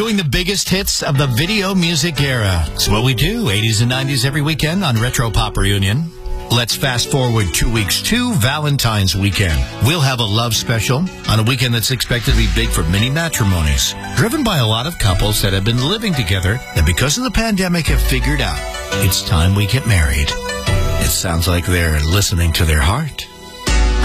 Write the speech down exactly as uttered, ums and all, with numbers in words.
doing the biggest hits of the video music era. It's what we do, eighties and nineties every weekend on Retro Pop Reunion. Let's fast forward two weeks to Valentine's weekend. We'll have a love special on a weekend that's expected to be big for many matrimonies, driven by a lot of couples that have been living together and because of the pandemic have figured out it's time we get married. It sounds like they're listening to their heart.